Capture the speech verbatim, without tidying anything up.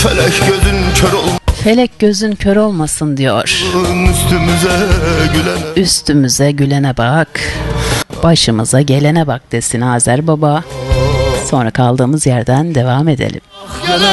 Felek gözün kör olmasın. Felek gözün kör olmasın diyor. Üstümüze gülene. Üstümüze gülene bak. Başımıza gelene bak desin Azer Baba. Sonra kaldığımız yerden devam edelim.